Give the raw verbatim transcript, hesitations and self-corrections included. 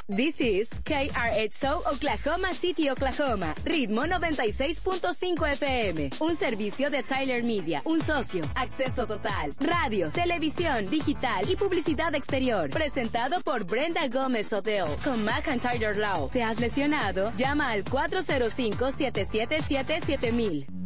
This is K R X O Oklahoma City, Oklahoma. Ritmo noventa y seis punto cinco F M. Un servicio de Tyler Media. Un socio. Acceso total. Radio, televisión, digital y publicidad exterior. Presentado por Brenda Gómez Oteo. Con McIntyre Law. ¿Te has lesionado? Llama al cuatro cero cinco, siete siete siete, siete mil.